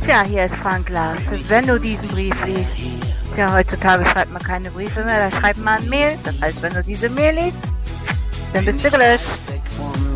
Tja, hier ist Frank Lars. Wenn du diesen Brief liest, tja, heutzutage schreibt man keine Briefe mehr, da schreibt man Mail. Das heißt, wenn du diese Mail liest, dann bist du gelöscht.